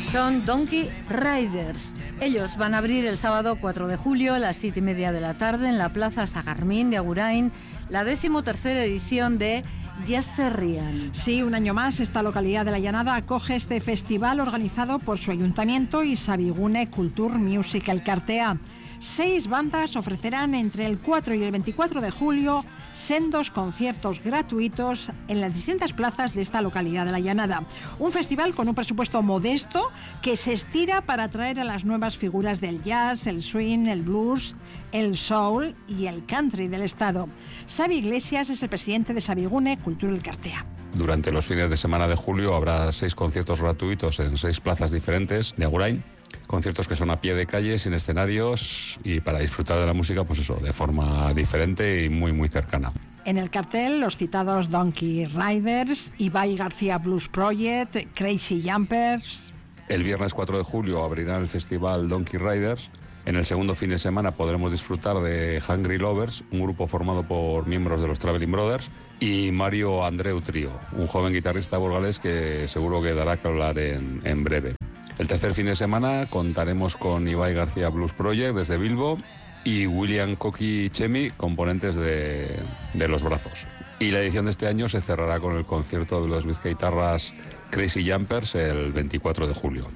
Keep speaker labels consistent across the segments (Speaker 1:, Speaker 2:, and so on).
Speaker 1: Son Donkey Riders. Ellos van a abrir el sábado 4 de julio a las 7:30 de la tarde en la Plaza Sagarmín de Agurain, la 13ª edición de Ya se rían.
Speaker 2: Sí, un año más esta localidad de la Llanada acoge este festival organizado por su ayuntamiento y Sabigune Culture Music Elkartea. 6 bandas ofrecerán entre el 4 y el 24 de julio sendos conciertos gratuitos en las distintas plazas de esta localidad de la Llanada. Un festival con un presupuesto modesto que se estira para atraer a las nuevas figuras del jazz, el swing, el blues, el soul y el country del estado. Xavi Iglesias es el presidente de Sabigune Culture Elkartea.
Speaker 3: Durante los fines de semana de julio habrá 6 conciertos gratuitos en 6 plazas diferentes de Agurain. Conciertos que son a pie de calle, sin escenarios y para disfrutar de la música, pues eso, de forma diferente y muy, muy cercana.
Speaker 2: En el cartel, los citados Donkey Riders, Ibai García Blues Project, Crazy Jumpers.
Speaker 3: El viernes 4 de julio abrirán el festival Donkey Riders. En el segundo fin de semana podremos disfrutar de Hungry Lovers, un grupo formado por miembros de los Traveling Brothers, y Mario Andreu Trio, un joven guitarrista burgalés que seguro que dará que hablar en breve. El tercer fin de semana contaremos con Ibai García Blues Project desde Bilbo y William Coqui Chemi, componentes de Los Brazos. Y la edición de este año se cerrará con el concierto de los Bizkaitarras Crazy Jumpers el 24 de julio.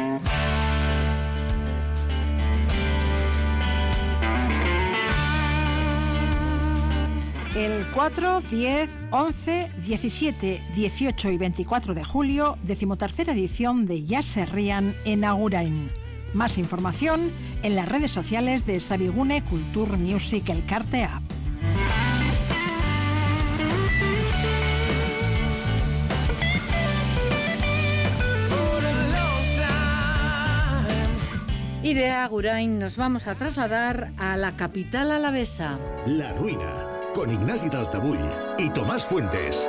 Speaker 2: El 4, 10, 11, 17, 18 y 24 de julio, 13ª edición de Ya se rían en Agurain. Más información en las redes sociales de Sabigune Culture Music Elkartea.
Speaker 1: Y de Agurain nos vamos a trasladar a la capital alavesa.
Speaker 4: La Ruina, con Ignasi Taltabull y Tomás Fuentes.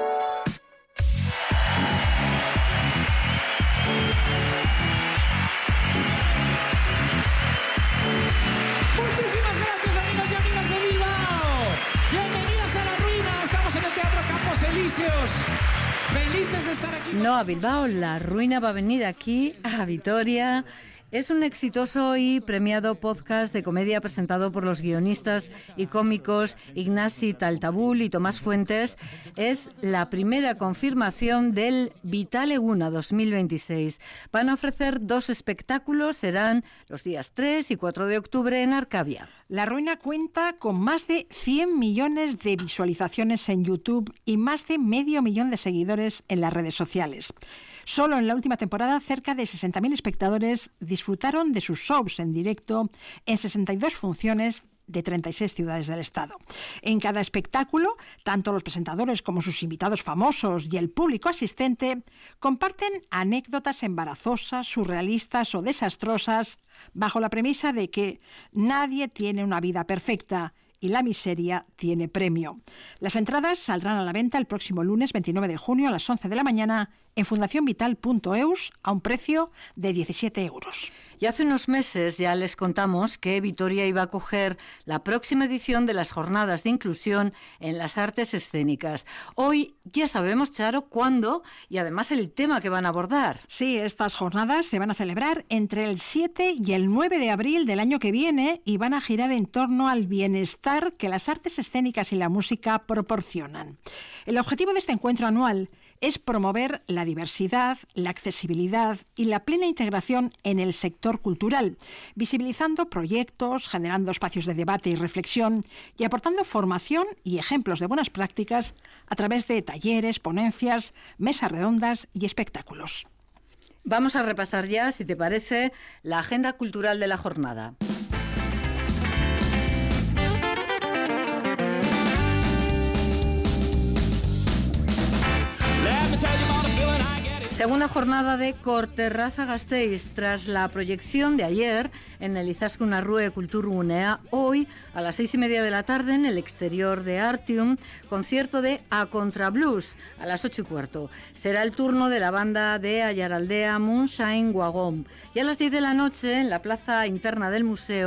Speaker 5: Muchísimas gracias, amigos y amigas de Bilbao. Bienvenidos a La Ruina. Estamos en el Teatro Campos Elíseos. Felices de estar aquí.
Speaker 1: No a Bilbao, La Ruina va a venir aquí, a Vitoria. Es un exitoso y premiado podcast de comedia presentado por los guionistas y cómicos Ignasi Taltabull y Tomás Fuentes. Es la primera confirmación del Vital Eguna 2026. Van a ofrecer 2 espectáculos, serán los días 3 y 4 de octubre en Arcavia.
Speaker 2: La Ruina cuenta con más de 100 millones de visualizaciones en YouTube y más de 500.000 de seguidores en las redes sociales. Solo en la última temporada, cerca de 60.000 espectadores disfrutaron de sus shows en directo en 62 funciones de 36 ciudades del estado. En cada espectáculo, tanto los presentadores como sus invitados famosos y el público asistente comparten anécdotas embarazosas, surrealistas o desastrosas, bajo la premisa de que nadie tiene una vida perfecta y la miseria tiene premio. Las entradas saldrán a la venta el próximo lunes 29 de junio a las 11 de la mañana en fundacionvital.eus a un precio de 17 euros.
Speaker 1: Y hace unos meses ya les contamos que Vitoria iba a acoger la próxima edición de las Jornadas de Inclusión en las Artes Escénicas. Hoy ya sabemos, Charo, cuándo y además el tema que van a abordar.
Speaker 2: Sí, estas jornadas se van a celebrar entre el 7 y el 9 de abril del año que viene y van a girar en torno al bienestar que las artes escénicas y la música proporcionan. El objetivo de este encuentro anual es promover la diversidad, la accesibilidad y la plena integración en el sector cultural, visibilizando proyectos, generando espacios de debate y reflexión y aportando formación y ejemplos de buenas prácticas a través de talleres, ponencias, mesas redondas y espectáculos.
Speaker 1: Vamos a repasar ya, si te parece, la agenda cultural de la jornada. Segunda jornada de Corterraza Gasteiz, tras la proyección de ayer en el Izaskun Arrue Kulturgunea, hoy a las 6:30 de la tarde en el exterior de Artium, concierto de A Contra Blues a las 8:15. Será el turno de la banda de Ayaraldea Moonshine Wagom. Y a las 10 de la noche en la plaza interna del museo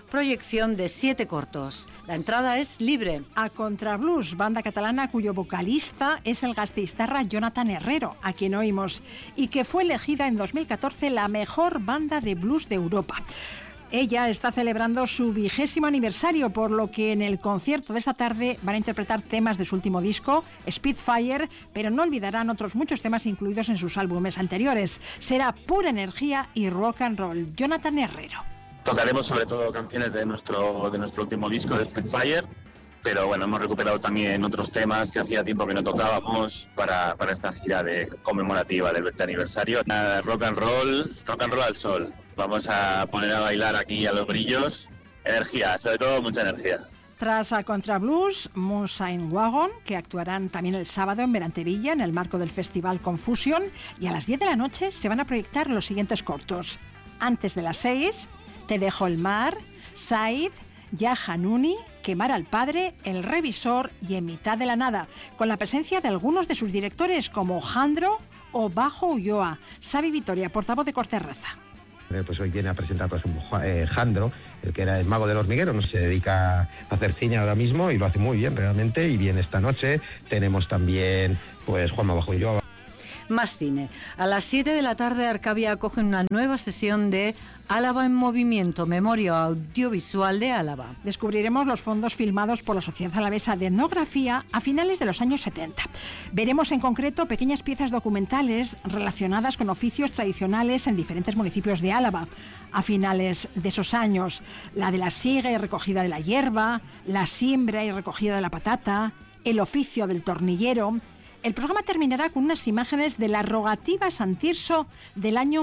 Speaker 1: proyección de 7 cortos. La entrada es libre.
Speaker 2: A Contrablues, banda catalana cuyo vocalista es el gasteiztarra Jonathan Herrero, a quien oímos, y que fue elegida en 2014 la mejor banda de blues de Europa. Ella está celebrando su 20º aniversario, por lo que en el concierto de esta tarde van a interpretar temas de su último disco, Spitfire, pero no olvidarán otros muchos temas incluidos en sus álbumes anteriores. Será pura energía y rock and roll. Jonathan Herrero.
Speaker 6: Tocaremos sobre todo canciones de nuestro último disco, de Spitfire, pero bueno, hemos recuperado también otros temas que hacía tiempo que no tocábamos para esta gira conmemorativa del 20 aniversario. Nada, rock and roll al sol. Vamos a poner a bailar aquí a los brillos. Energía, sobre todo mucha energía.
Speaker 2: Tras a Contrablues, Moonshine Wagon, que actuarán también el sábado en Berantevilla en el marco del festival Confusion, y a las 10 de la noche se van a proyectar los siguientes cortos. Antes de las 6, Te dejo el mar, Said, Ya Hanuni, Quemar al padre, El revisor y En mitad de la nada, con la presencia de algunos de sus directores como Jandro o Bajo Ulloa. Xavi Vitoria, portavoz de Corterraza.
Speaker 7: Pues hoy viene a presentar Jandro, el que era el mago del hormiguero, se dedica a hacer cine ahora mismo y lo hace muy bien realmente, y viene esta noche. Tenemos también pues Juanma Bajo Ulloa.
Speaker 1: Más cine. A las 7 de la tarde Arcavia acoge una nueva sesión de Álava en Movimiento, memoria audiovisual de Álava.
Speaker 2: Descubriremos los fondos filmados por la Sociedad Alavesa de Etnografía a finales de los años 70. Veremos en concreto pequeñas piezas documentales relacionadas con oficios tradicionales en diferentes municipios de Álava. A finales de esos años, la de la siega y recogida de la hierba, la siembra y recogida de la patata, el oficio del tornillero. El programa terminará con unas imágenes de la rogativa San Tirso del año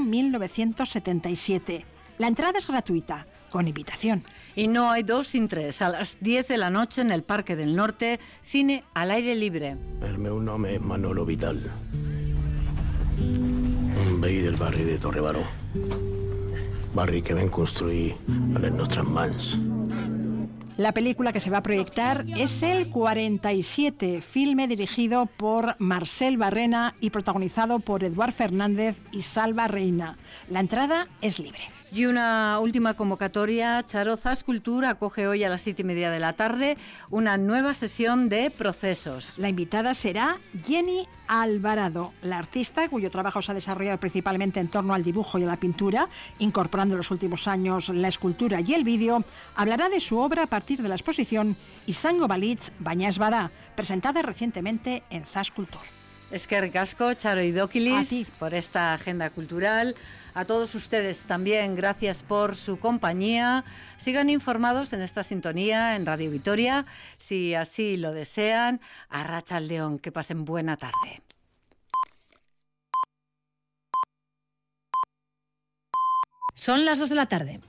Speaker 2: 1977. La entrada es gratuita, con invitación.
Speaker 1: Y no hay 2 sin 3. A las 10 de la noche en el Parque del Norte, cine al aire libre.
Speaker 8: El meu nom és Manolo Vital, un veí del barri de Torrebaró, barri que vam construir a les nostres mans.
Speaker 2: La película que se va a proyectar es El 47, filme dirigido por Marcel Barrena y protagonizado por Eduard Fernández y Salva Reina. La entrada es libre.
Speaker 1: Y una última convocatoria, Charo Zascultura acoge hoy a las 7:30 de la tarde una nueva sesión de Procesos.
Speaker 2: La invitada será Jenny Alvarado, la artista cuyo trabajo se ha desarrollado principalmente en torno al dibujo y a la pintura, incorporando en los últimos años la escultura y el vídeo. Hablará de su obra a partir de la exposición Izango Balitz Baina ez bada, presentada recientemente en Zascultur.
Speaker 1: Eskerrik asko, Charo Idokilis, por esta agenda cultural. A todos ustedes también, gracias por su compañía. Sigan informados en esta sintonía en Radio Vitoria, si así lo desean. Arratsaldeon, que pasen buena tarde.
Speaker 9: Son las 2 de la tarde.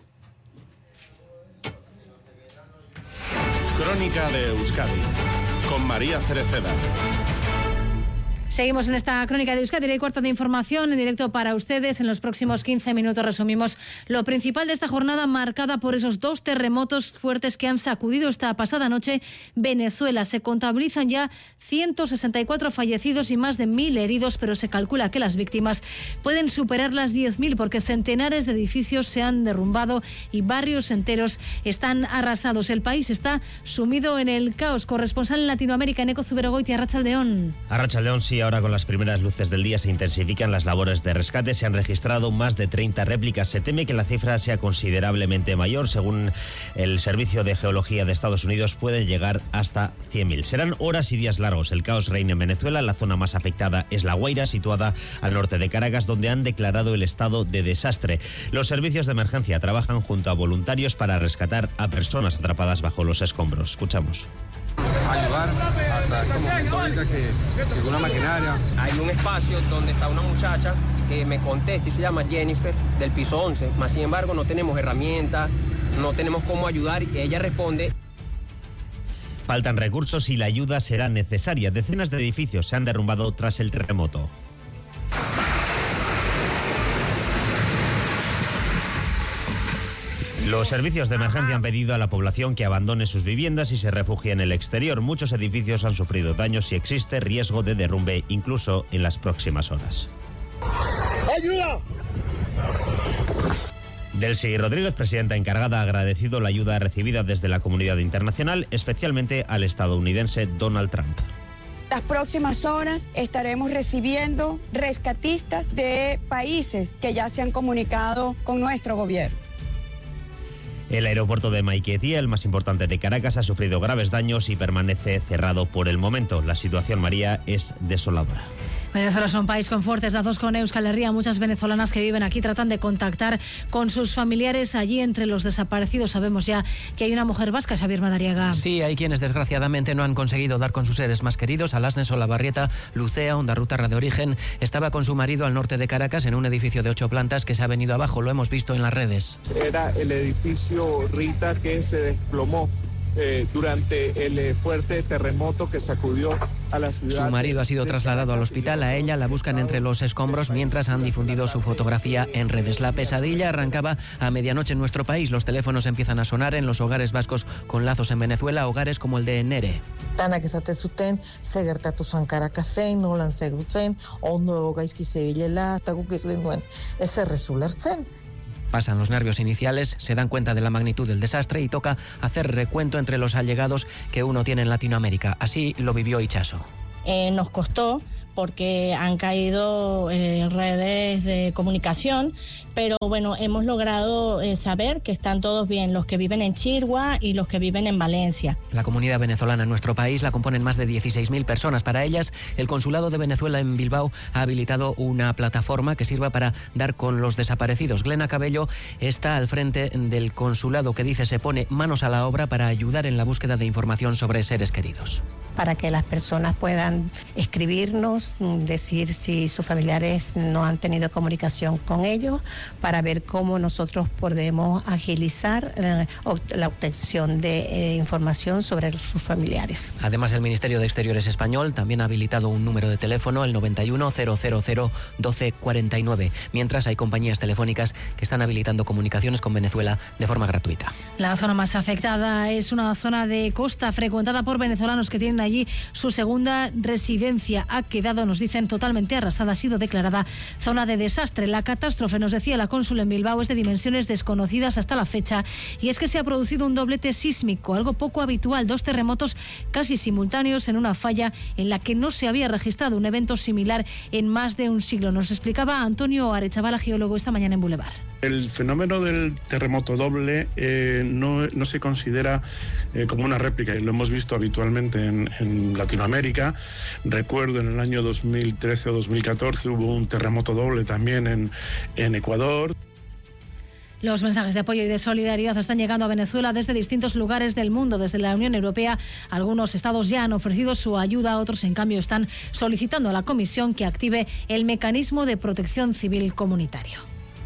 Speaker 10: Crónica de Euskadi, con María Cereceda.
Speaker 9: Seguimos en esta crónica de Euskadi, el cuarto de información en directo para ustedes. En los próximos 15 minutos resumimos lo principal de esta jornada, marcada por esos 2 terremotos fuertes que han sacudido esta pasada noche Venezuela. Se contabilizan ya 164 fallecidos y más de 1.000 heridos, pero se calcula que las víctimas pueden superar las 10.000 porque centenares de edificios se han derrumbado y barrios enteros están arrasados. El país está sumido en el caos. Corresponsal en Latinoamérica, Neko Zuberogoitia, Arratsaldeon.
Speaker 11: Arratsaldeon, sí. Ahora con las primeras luces del día se intensifican las labores de rescate. Se han registrado más de 30 réplicas. Se teme que la cifra sea considerablemente mayor. Según el Servicio de Geología de Estados Unidos, pueden llegar hasta 100.000. Serán horas y días largos. El caos reina en Venezuela. La zona más afectada es La Guaira, situada al norte de Caracas, donde han declarado el estado de desastre. Los servicios de emergencia trabajan junto a voluntarios para rescatar a personas atrapadas bajo los escombros. Escuchamos.
Speaker 12: Ayudar hasta este momento ahorita que con una maquinaria.
Speaker 13: Hay un espacio donde está una muchacha que me contesta y se llama Jennifer, del piso 11, más sin embargo no tenemos herramientas, no tenemos cómo ayudar y ella responde.
Speaker 11: Faltan recursos y la ayuda será necesaria. Decenas de edificios se han derrumbado tras el terremoto. Los servicios de emergencia han pedido a la población que abandone sus viviendas y se refugie en el exterior. Muchos edificios han sufrido daños y existe riesgo de derrumbe incluso en las próximas horas.
Speaker 12: ¡Ayuda!
Speaker 11: Delcy Rodríguez, presidenta encargada, ha agradecido la ayuda recibida desde la comunidad internacional, especialmente al estadounidense Donald Trump.
Speaker 14: Las próximas horas estaremos recibiendo rescatistas de países que ya se han comunicado con nuestro gobierno.
Speaker 11: El aeropuerto de Maiquetía, el más importante de Caracas, ha sufrido graves daños y permanece cerrado por el momento. La situación, María, es desoladora.
Speaker 9: Venezuela es un país con fuertes lazos con Euskal Herria. Muchas venezolanas que viven aquí tratan de contactar con sus familiares allí. Entre los desaparecidos sabemos ya que hay una mujer vasca, Xavier Madariaga.
Speaker 15: Sí, hay quienes desgraciadamente no han conseguido dar con sus seres más queridos. Alasnes Olavarrieta, Lucea, Ondarrutarra de origen, estaba con su marido al norte de Caracas en un edificio de 8 plantas que se ha venido abajo. Lo hemos visto en las redes.
Speaker 16: Era el edificio Rita que se desplomó durante el fuerte terremoto que sacudió a la ciudad.
Speaker 15: Su marido ha sido trasladado al hospital. A ella la buscan entre los escombros mientras han difundido su fotografía en redes. La pesadilla arrancaba a medianoche en nuestro país. Los teléfonos empiezan a sonar en los hogares vascos con lazos en Venezuela, hogares como el de Nere. Pasan los nervios iniciales, se dan cuenta de la magnitud del desastre y toca hacer recuento entre los allegados que uno tiene en Latinoamérica. Así lo vivió Ichaso.
Speaker 17: Nos costó porque han caído redes de comunicación, pero bueno, hemos logrado saber que están todos bien, los que viven en Chirgua y los que viven en Valencia.
Speaker 15: La comunidad venezolana en nuestro país la componen más de 16.000 personas. Para ellas, el Consulado de Venezuela en Bilbao ha habilitado una plataforma que sirva para dar con los desaparecidos. Glena Cabello está al frente del consulado, que dice se pone manos a la obra para ayudar en la búsqueda de información sobre seres queridos.
Speaker 18: Para que las personas puedan escribirnos, decir si sus familiares no han tenido comunicación con ellos, para ver cómo nosotros podemos agilizar la obtención de información sobre sus familiares.
Speaker 15: Además, el Ministerio de Exteriores español también ha habilitado un número de teléfono, el 91 000 1249, mientras hay compañías telefónicas que están habilitando comunicaciones con Venezuela de forma gratuita.
Speaker 9: La zona más afectada es una zona de costa frecuentada por venezolanos que tienen allí su segunda residencia. Ha quedado, nos dicen, totalmente arrasada. Ha sido declarada zona de desastre. La catástrofe, nos decía la cónsul en Bilbao, es de dimensiones desconocidas hasta la fecha, y es que se ha producido un doblete sísmico, algo poco habitual. 2 terremotos casi simultáneos en una falla en la que no se había registrado un evento similar en más de un siglo. Nos explicaba Antonio Arechavala, geólogo, esta mañana en Boulevard.
Speaker 19: El fenómeno del terremoto doble no se considera como una réplica, y lo hemos visto habitualmente en Latinoamérica. Recuerdo en el año 2013 o 2014 hubo un terremoto doble también en Ecuador.
Speaker 9: Los mensajes de apoyo y de solidaridad están llegando a Venezuela desde distintos lugares del mundo. Desde la Unión Europea, algunos estados ya han ofrecido su ayuda, otros en cambio están solicitando a la Comisión que active el mecanismo de protección civil comunitario.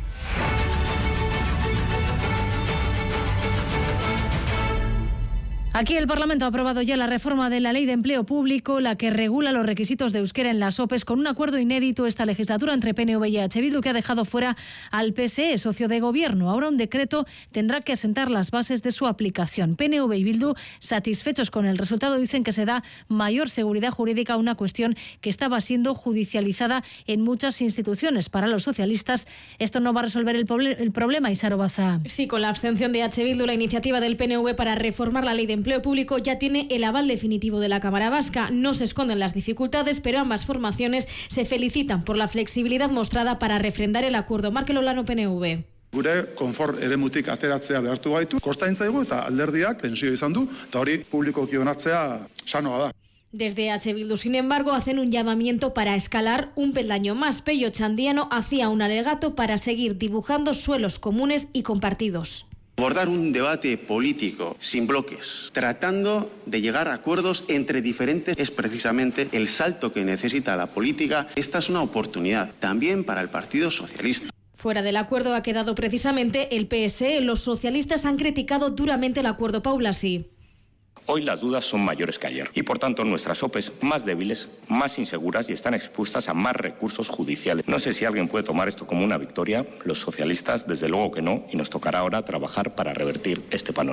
Speaker 9: Aquí el Parlamento ha aprobado ya la reforma de la Ley de Empleo Público, la que regula los requisitos de euskera en las OPEs, con un acuerdo inédito esta legislatura entre PNV y EH Bildu, que ha dejado fuera al PSE, socio de gobierno. Ahora un decreto tendrá que asentar las bases de su aplicación. PNV y Bildu, satisfechos con el resultado, dicen que se da mayor seguridad jurídica a una cuestión que estaba siendo judicializada en muchas instituciones. Para los socialistas, esto no va a resolver el problema. Isaro Baza.
Speaker 20: Sí, con la abstención de EH Bildu, la iniciativa del PNV para reformar la Ley de Empleo Público ya tiene el aval definitivo de la Cámara Vasca. No se esconden las dificultades, pero ambas formaciones se felicitan por la flexibilidad mostrada para refrendar el acuerdo. Markel Olano, PNV.
Speaker 21: Gure konfort eremutik ateratzea behartu gaitu, kostaintzaigu eta alderdiak pentsio izan du, eta hori publikoki onartzea sanoa da.
Speaker 20: Desde EH Bildu, sin embargo, hacen un llamamiento para escalar un peldaño más. Pello Chandiano hacía un alegato para seguir dibujando suelos comunes y compartidos.
Speaker 22: Abordar un debate político sin bloques, tratando de llegar a acuerdos entre diferentes, es precisamente el salto que necesita la política. Esta es una oportunidad también para el Partido Socialista.
Speaker 20: Fuera del acuerdo ha quedado precisamente el PSE. Los socialistas han criticado duramente el acuerdo. Paula, sí.
Speaker 23: Hoy las dudas son mayores que ayer y, por tanto, nuestras OPEs más débiles, más inseguras y están expuestas a más recursos judiciales. No sé si alguien puede tomar esto como una victoria. Los socialistas, desde luego que no, y nos tocará ahora trabajar para revertir este panorama.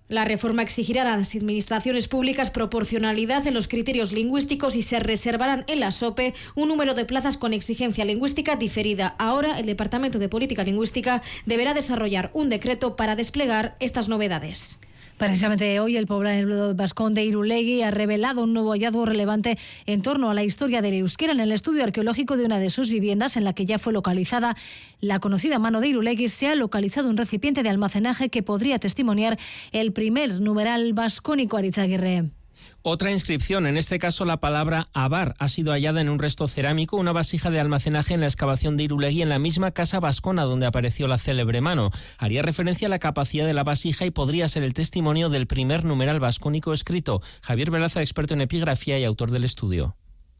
Speaker 20: La reforma exigirá a las administraciones públicas proporcionalidad en los criterios lingüísticos y se reservarán en la SOPE un número de plazas con exigencia lingüística diferida. Ahora, el Departamento de Política Lingüística deberá desarrollar un decreto para desplegar estas novedades.
Speaker 9: Precisamente hoy el poblado vascón de Irulegui ha revelado un nuevo hallazgo relevante en torno a la historia del euskera. En el estudio arqueológico de una de sus viviendas, en la que ya fue localizada la conocida mano de Irulegui, se ha localizado un recipiente de almacenaje que podría testimoniar el primer numeral vascónico. Arizaguirre.
Speaker 3: Otra inscripción, en este caso la palabra abar, ha sido hallada en un resto cerámico, una vasija de almacenaje en la excavación de Irulegui, en la misma casa vascona donde apareció la célebre mano. Haría referencia a la capacidad de la vasija y podría ser el testimonio del primer numeral vascónico escrito. Javier Velaza, experto en epigrafía y autor del estudio.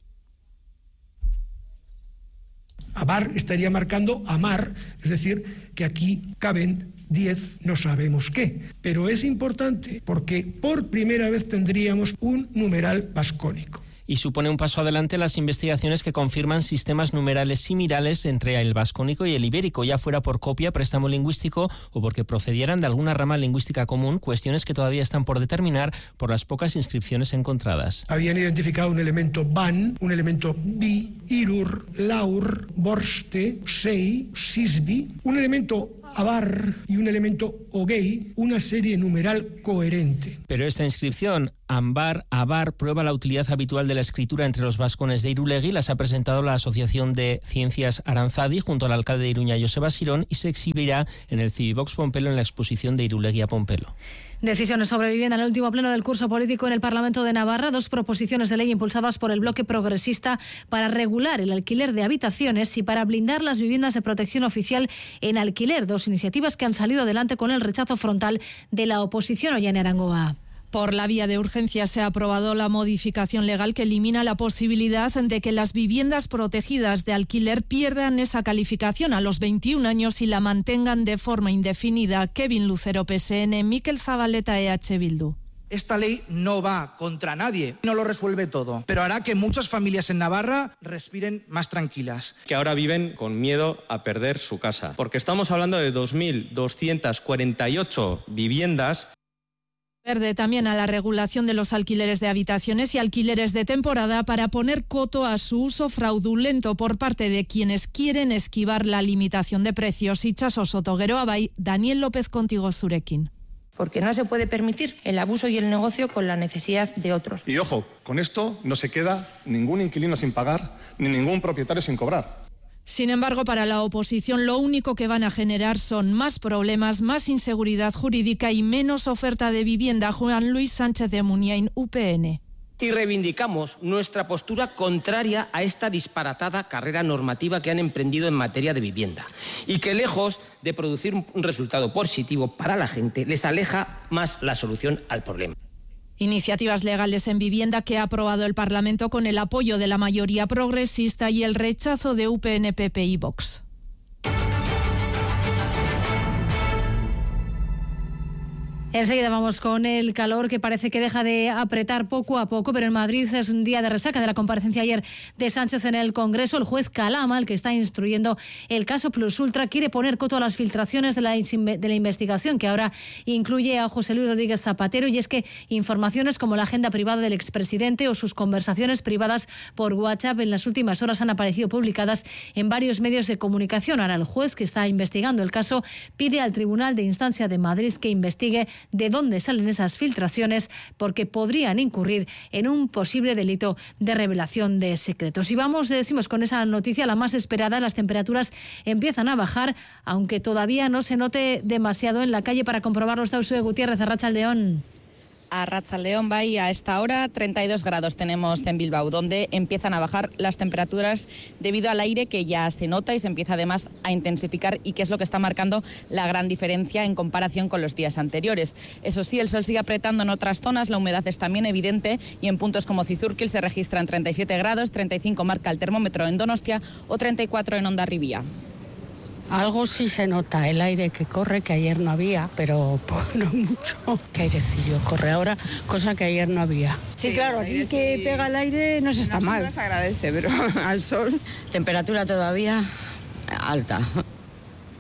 Speaker 4: Abar estaría marcando amar, es decir, que aquí caben 10, no sabemos qué, pero es importante porque por primera vez tendríamos un numeral vascónico.
Speaker 3: Y supone un paso adelante las investigaciones que confirman sistemas numerales similares entre el vascónico y el ibérico, ya fuera por copia, préstamo lingüístico o porque procedieran de alguna rama lingüística común, cuestiones que todavía están por determinar por las pocas inscripciones encontradas.
Speaker 4: Habían identificado un elemento ban, un elemento bi, irur, laur, borste, sei, sisbi, un elemento abar y un elemento ogei, una serie numeral coherente.
Speaker 3: Pero esta inscripción, ambar, abar, prueba la utilidad habitual de la escritura entre los vascones de Irulegui. Las ha presentado la Asociación de Ciencias Aranzadi junto al alcalde de Iruña, Joseba Sirón, y se exhibirá en el Civivox Pompelo en la exposición de Irulegui a Pompelo.
Speaker 9: Decisiones sobre vivienda en el último pleno del curso político en el Parlamento de Navarra. 2 proposiciones de ley impulsadas por el bloque progresista para regular el alquiler de habitaciones y para blindar las viviendas de protección oficial en alquiler. 2 iniciativas que han salido adelante con el rechazo frontal de la oposición. Ollane Arangoa.
Speaker 5: Por la vía de urgencia se ha aprobado la modificación legal que elimina la posibilidad de que las viviendas protegidas de alquiler pierdan esa calificación a los 21 años y la mantengan de forma indefinida. Kevin Lucero, PSN, Mikel Zabaleta, EH Bildu.
Speaker 24: Esta ley no va contra nadie, no lo resuelve todo, pero hará que muchas familias en Navarra respiren más tranquilas.
Speaker 25: Que ahora viven con miedo a perder su casa, porque estamos hablando de 2.248 viviendas.
Speaker 5: Verde también a la regulación de los alquileres de habitaciones y alquileres de temporada para poner coto a su uso fraudulento por parte de quienes quieren esquivar la limitación de precios. Itxaso Soto, Gero Abay, Daniel López, contigo Zurekin.
Speaker 26: Porque no se puede permitir el abuso y el negocio con la necesidad de otros.
Speaker 21: Y ojo, con esto no se queda ningún inquilino sin pagar ni ningún propietario sin cobrar.
Speaker 5: Sin embargo, para la oposición lo único que van a generar son más problemas, más inseguridad jurídica y menos oferta de vivienda. Juan Luis Sánchez de Muniain, UPN.
Speaker 27: Y reivindicamos nuestra postura contraria a esta disparatada carrera normativa que han emprendido en materia de vivienda y que, lejos de producir un resultado positivo para la gente, les aleja más la solución al problema.
Speaker 5: Iniciativas legales en vivienda que ha aprobado el Parlamento con el apoyo de la mayoría progresista y el rechazo de UPN, PP y Vox.
Speaker 9: Enseguida vamos con el calor que parece que deja de apretar poco a poco, pero en Madrid es un día de resaca de la comparecencia ayer de Sánchez en el Congreso. El juez Calama, el que está instruyendo el caso Plus Ultra, quiere poner coto a las filtraciones de la investigación, que ahora incluye a José Luis Rodríguez Zapatero, y es que informaciones como la agenda privada del expresidente o sus conversaciones privadas por WhatsApp en las últimas horas han aparecido publicadas en varios medios de comunicación. Ahora el juez, que está investigando el caso, pide al Tribunal de Instancia de Madrid que investigue de dónde salen esas filtraciones, porque podrían incurrir en un posible delito de revelación de secretos. Y vamos, decimos, con esa noticia, la más esperada. Las temperaturas empiezan a bajar, aunque todavía no se note demasiado en la calle. Para comprobarlo está Usue Gutiérrez, Arratsaldeón.
Speaker 28: Arratsaldeón, y a esta hora 32 grados tenemos en Bilbao, donde empiezan a bajar las temperaturas debido al aire que ya se nota y se empieza además a intensificar, y que es lo que está marcando la gran diferencia en comparación con los días anteriores. Eso sí, el sol sigue apretando en otras zonas, la humedad es también evidente y en puntos como Cizurkil se registran 37 grados, 35 marca el termómetro en Donostia o 34 en Hondarribia.
Speaker 29: Algo sí se nota, el aire que corre, que ayer no había, pero no mucho. Que airecillo corre ahora, cosa que ayer no había.
Speaker 30: Sí, claro, aquí que pega el aire no se está mal.
Speaker 29: No se agradece, pero al sol.
Speaker 30: Temperatura todavía alta.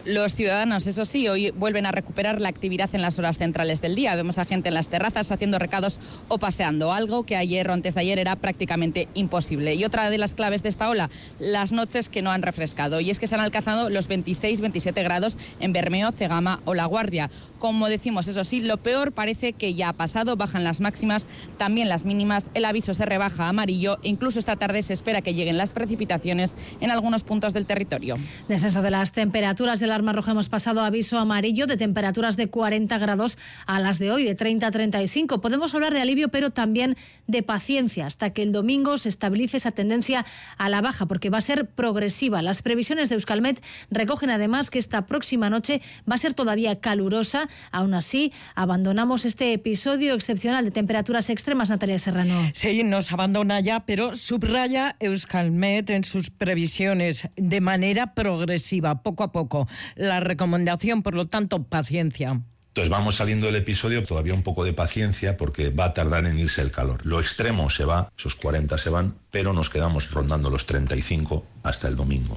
Speaker 28: Los ciudadanos, eso sí, hoy vuelven a recuperar la actividad en las horas centrales del día. Vemos a gente en las terrazas haciendo recados o paseando, algo que ayer o antes de ayer era prácticamente imposible. Y otra de las claves de esta ola, las noches que no han refrescado. Y es que se han alcanzado los 26-27 grados en Bermeo, Cegama o La Guardia. Como decimos, eso sí, lo peor parece que ya ha pasado, bajan las máximas, también las mínimas, el aviso se rebaja a amarillo e incluso esta tarde se espera que lleguen las precipitaciones en algunos puntos del territorio.
Speaker 9: Descenso de las temperaturas del alarma roja, hemos pasado a aviso amarillo de temperaturas de 40 grados a las de hoy, de 30 a 35. Podemos hablar de alivio, pero también de paciencia, hasta que el domingo se estabilice esa tendencia a la baja, porque va a ser progresiva. Las previsiones de Euskalmet recogen además que esta próxima noche va a ser todavía calurosa. Aún así, abandonamos este episodio excepcional de temperaturas extremas, Natalia Serrano.
Speaker 1: Sí, nos abandona ya, pero subraya Euskalmet en sus previsiones de manera progresiva, poco a poco. La recomendación, por lo tanto, paciencia.
Speaker 2: Entonces vamos saliendo del episodio, todavía un poco de paciencia porque va a tardar en irse el calor. Lo extremo se va, esos 40 se van, pero nos quedamos rondando los 35 hasta el domingo.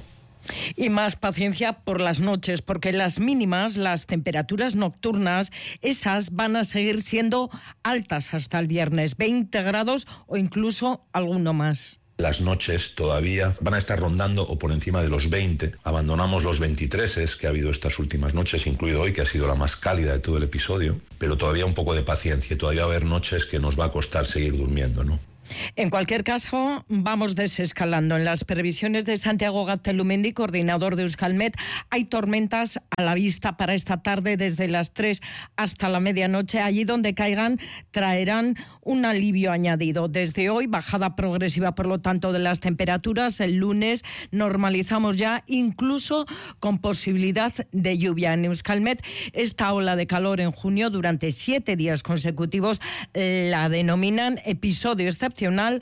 Speaker 1: Y más paciencia por las noches, porque las mínimas, las temperaturas nocturnas, esas van a seguir siendo altas hasta el viernes, 20 grados o incluso alguno más.
Speaker 2: Las noches todavía van a estar rondando o por encima de los 20. Abandonamos los 23 que ha habido estas últimas noches, incluido hoy, que ha sido la más cálida de todo el episodio. Pero todavía un poco de paciencia. Todavía va a haber noches que nos va a costar seguir durmiendo, ¿no?
Speaker 1: En cualquier caso, vamos desescalando. En las previsiones de Santiago Gaztelumendi, coordinador de Euskalmet, hay tormentas a la vista para esta tarde desde las 3 hasta la medianoche. Allí donde caigan traerán un alivio añadido. Desde hoy, bajada progresiva, por lo tanto, de las temperaturas. El lunes normalizamos ya, incluso con posibilidad de lluvia. En Euskalmet, esta ola de calor en junio durante 7 días consecutivos la denominan episodio excepcional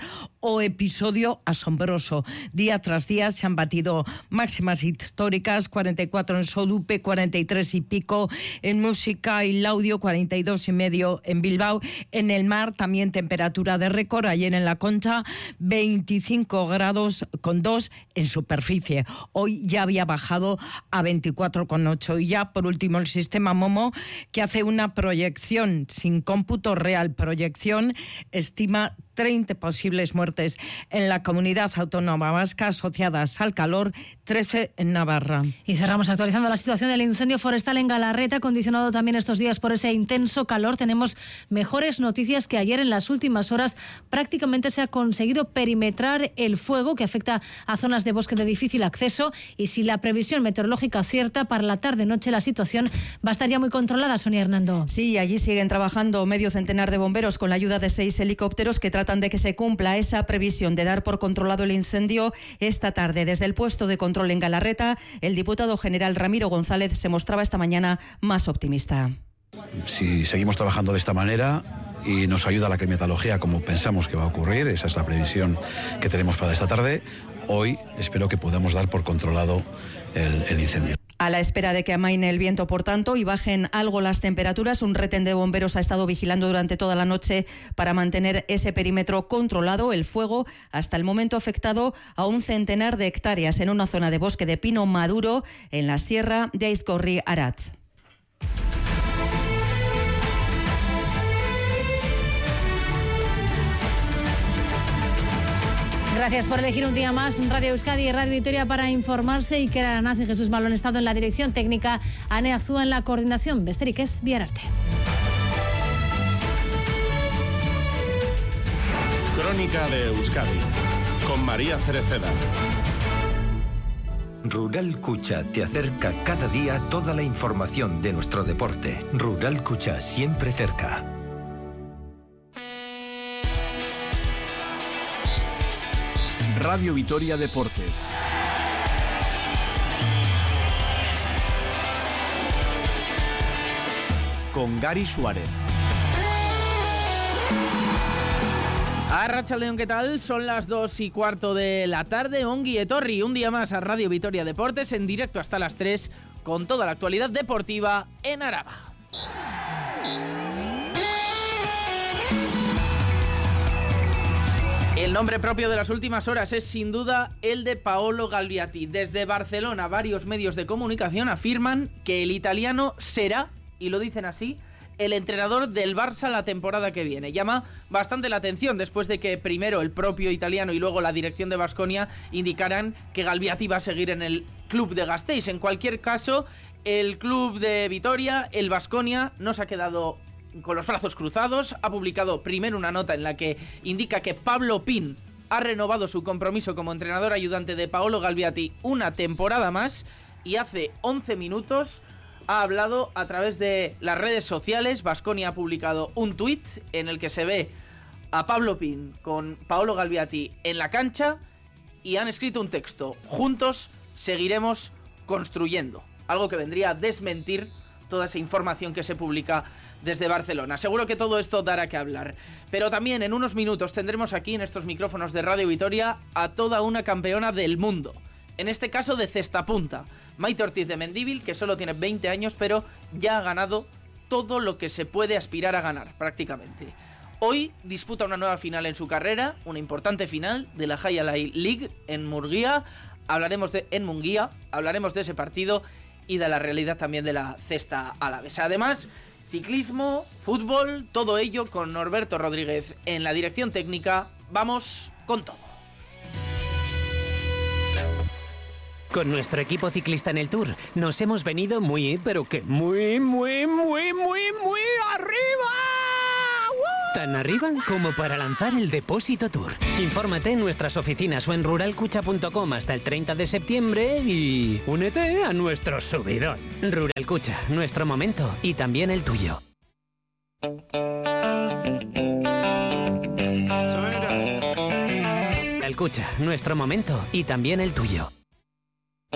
Speaker 1: o episodio asombroso. Día tras día se han batido máximas históricas, 44 en Sodupe, 43 y pico en Música y Laudio, 42 y medio en Bilbao. En el mar también temperatura de récord, ayer en La Concha 25 grados con 2 en superficie. Hoy ya había bajado a 24,8. Y ya por último el sistema Momo, que hace una proyección sin cómputo real, proyección, estima 30 posibles muertes en la comunidad autónoma vasca asociadas al calor, 13 en Navarra.
Speaker 9: Y cerramos actualizando la situación del incendio forestal en Galarreta, condicionado también estos días por ese intenso calor. Tenemos mejores noticias que ayer. En las últimas horas prácticamente se ha conseguido perimetrar el fuego que afecta a zonas de bosque de difícil acceso, y si la previsión meteorológica acierta, para la tarde-noche la situación va a estar ya muy controlada. Sonia Hernando.
Speaker 6: Sí, allí siguen trabajando medio centenar de bomberos con la ayuda de 6 helicópteros que tratan de que se cumpla esa previsión de dar por controlado el incendio esta tarde. Desde el puesto de control en Galarreta, el diputado general Ramiro González se mostraba esta mañana más optimista.
Speaker 7: Si seguimos trabajando de esta manera y nos ayuda la climatología como pensamos que va a ocurrir, esa es la previsión que tenemos para esta tarde, hoy espero que podamos dar por controlado el incendio.
Speaker 6: A la espera de que amaine el viento, por tanto, y bajen algo las temperaturas, un retén de bomberos ha estado vigilando durante toda la noche para mantener ese perímetro controlado. El fuego, hasta el momento, ha afectado a un centenar de hectáreas en una zona de bosque de pino maduro en la sierra de Aizkorri-Aratz.
Speaker 9: Gracias por elegir un día más Radio Euskadi y Radio Vitoria para informarse. Iker Aranaz y Jesús Balón Estado en la dirección técnica, Ane Azúa en la coordinación. Besterik ez, bihar arte.
Speaker 8: Crónica de Euskadi con María Cereceda.
Speaker 10: Rural Kucha te acerca cada día toda la información de nuestro deporte. Rural Kucha, siempre cerca.
Speaker 11: Radio Vitoria Deportes. Con Gary Suárez.
Speaker 12: Arratsaldeon, ¿qué tal? Son las 2:15 de la tarde. Ongi etorri, un día más a Radio Vitoria Deportes, en directo hasta las 3, con toda la actualidad deportiva en Araba. El nombre propio de las últimas horas es sin duda el de Paolo Galbiati. Desde Barcelona, varios medios de comunicación afirman que el italiano será, y lo dicen así, el entrenador del Barça la temporada que viene. Llama bastante la atención después de que primero el propio italiano y luego la dirección de Baskonia indicaran que Galbiati va a seguir en el club de Gasteiz. En cualquier caso, el club de Vitoria, el Baskonia, no se ha quedado con los brazos cruzados. Ha publicado primero una nota en la que indica que Pablo Pin ha renovado su compromiso como entrenador ayudante de Paolo Galbiati una temporada más, y hace 11 minutos ha hablado a través de las redes sociales. Baskonia ha publicado un tuit en el que se ve a Pablo Pin con Paolo Galbiati en la cancha y han escrito un texto: juntos seguiremos construyendo. Algo que vendría a desmentir toda esa información que se publica desde Barcelona. Seguro que todo esto dará que hablar. Pero también en unos minutos tendremos aquí en estos micrófonos de Radio Vitoria a toda una campeona del mundo. En este caso de cesta punta. Maite Ortiz de Mendívil, que solo tiene 20 años, pero ya ha ganado todo lo que se puede aspirar a ganar, prácticamente. Hoy disputa una nueva final en su carrera, una importante final de la Jaya League en Munguía. Hablaremos de ese partido y de la realidad también de la cesta alavesa. Además, ciclismo, fútbol, todo ello con Norberto Rodríguez en la dirección técnica. Vamos con todo.
Speaker 13: Con nuestro equipo ciclista en el Tour nos hemos venido muy arriba. Tan arriba como para lanzar el Depósito Tour. Infórmate en nuestras oficinas o en ruralcucha.com hasta el 30 de septiembre y únete a nuestro subidón. Rural Cucha, nuestro momento y también el tuyo. Rural Cucha, nuestro momento y también el tuyo.